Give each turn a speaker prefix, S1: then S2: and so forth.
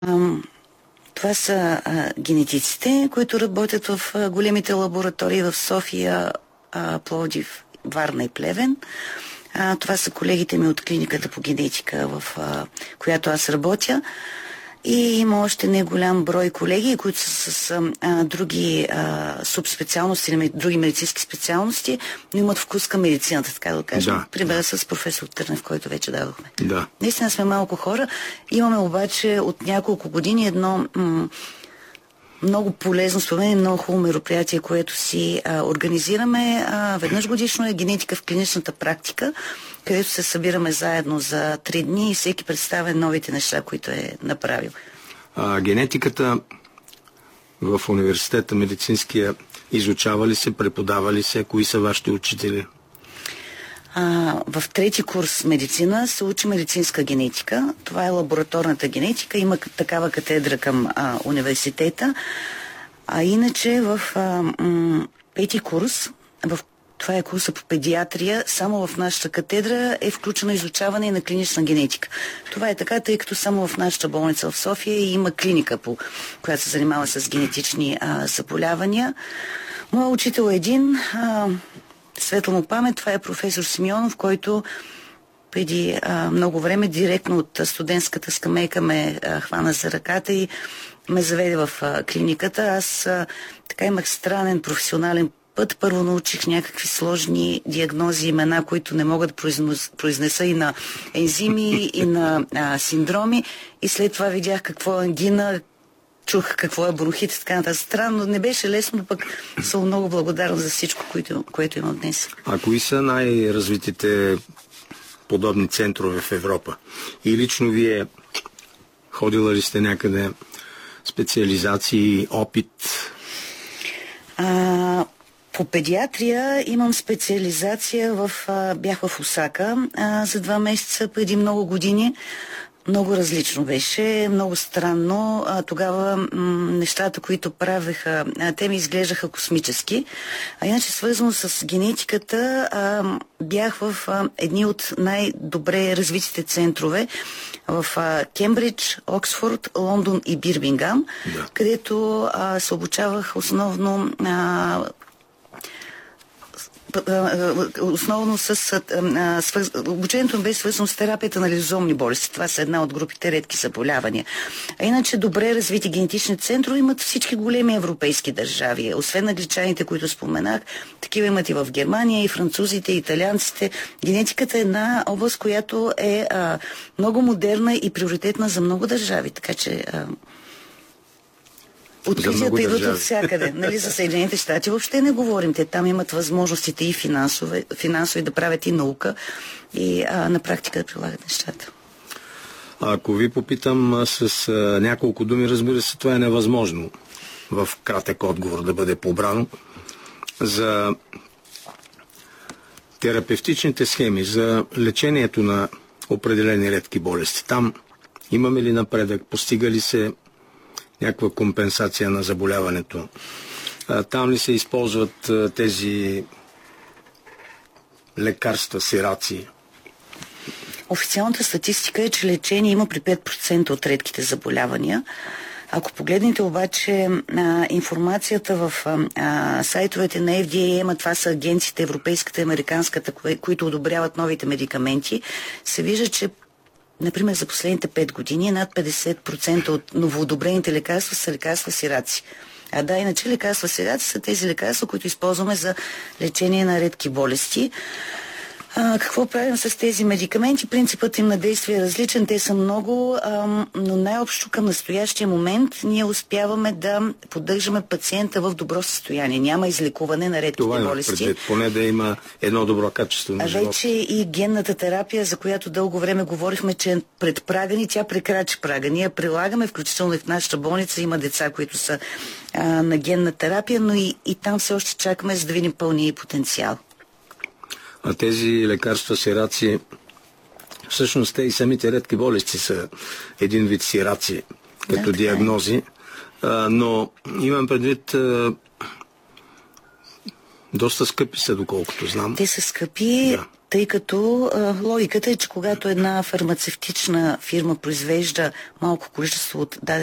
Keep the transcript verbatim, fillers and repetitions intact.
S1: Това са а, генетиците, които работят в а, големите лаборатории в София, а, Пловдив, Варна и Плевен. А, това са колегите ми от клиниката по генетика, в а, която аз работя. И има още не голям брой колеги, които са с а, други а, субспециалности, други медицински специалности, но имат вкус към медицината, така да кажем. Да, Примерно да. с професор Търнев, който вече дадохме.
S2: Да.
S1: Наистина сме малко хора. Имаме обаче от няколко години едно м- много полезно, според мен, много хубаво мероприятие, което си а, организираме. А, веднъж годишно е генетика в клиничната практика, където се събираме заедно за три дни и всеки представя новите неща, които е направил.
S2: А, генетиката в университета медицинския изучава ли се, преподава ли се? Кои са вашите учители?
S1: А, в трети курс медицина се учи медицинска генетика. Това е лабораторната генетика. Има такава катедра към а, университета. А иначе в а, м- пети курс, в това е курса по педиатрия, само в нашата катедра е включено изучаване на клинична генетика. Това е така, тъй като само в нашата болница в София има клиника, по която се занимава с генетични а, заболявания. Моят учител е един, а, светла му памет, това е професор Симеонов, който преди а, много време директно от студентската скамейка ме а, хвана за ръката и ме заведе в а, клиниката. Аз а, така имах странен професионален път. Първо научих някакви сложни диагнози, имена, които не мога да произнеса и на ензими, и на а, синдроми. И след това видях какво е ангина, чух какво е бронхит и така нататък. Странно, не беше лесно, но пък съм много благодарна за всичко, което, което имам днес.
S2: А кои са най-развитите подобни центрове в Европа? И лично вие ходила ли сте някъде специализации, опит?
S1: А, по педиатрия имам специализация в... А, бях в Осака а, за два месеца преди много години. Много различно беше, много странно. А, тогава м- нещата, които правеха, а, те ми изглеждаха космически. А иначе свързано с генетиката, а, бях в а, едни от най-добре развитите центрове в а, Кембридж, Оксфорд, Лондон и Бирмингам, да. където а, се обучавах основно а, основно с... А, свърз... Обучението ми беше свързано с терапията на лизозомни болести. Това са една от групите редки заболявания. А иначе добре развити генетични центрове имат всички големи европейски държави. Освен англичаните, които споменах, такива имат и в Германия, и французите, и италианците. Генетиката е една област, която е а, много модерна и приоритетна за много държави. Така че... А... Откритията идват от всякъде. Нали, за Съединените щати въобще не говорим. Те там имат възможностите и финансови, финансови да правят и наука и а, на практика да прилагат нещата.
S2: Ако ви попитам с а, няколко думи, разбира се, това е невъзможно в кратък отговор да бъде побрано. За терапевтичните схеми, за лечението на определени редки болести. Там имаме ли напредък? Постига ли се някаква компенсация на заболяването? Там ли се използват тези лекарства, сираци?
S1: Официалната статистика е, че лечение има при пет процента от редките заболявания. Ако погледнете обаче а, информацията в а, сайтовете на Ф Д А, това са агенциите, европейската и американската, кои, които одобряват новите медикаменти, се вижда, че например, за последните пет години над петдесет процента от новоодобрените лекарства са лекарства сираци. А да, иначе лекарства сираци са тези лекарства, които използваме за лечение на редки болести. А, какво правим с тези медикаменти? Принципът им на действие е различен, те са много, а, но най-общо към настоящия момент ние успяваме да поддържаме пациента в добро състояние. Няма излекуване на редките
S2: Това
S1: болести.
S2: Предвид, поне да има едно добро качество на живота.
S1: Вече и генната терапия, за която дълго време говорихме, че е пред прага ни, тя прекрачи прага. Ние прилагаме, включително и в нашата болница, има деца, които са а, на генна терапия, но и, и там все още чакаме, за да видим пълния потенциал.
S2: А тези лекарства сираци, всъщност те и самите редки болести са един вид сираци, като да, диагнози, а, но имам предвид а, доста скъпи са, доколкото знам.
S1: Те са скъпи.
S2: Да.
S1: тъй като а, логиката е, че когато една фармацевтична фирма произвежда малко количество от даден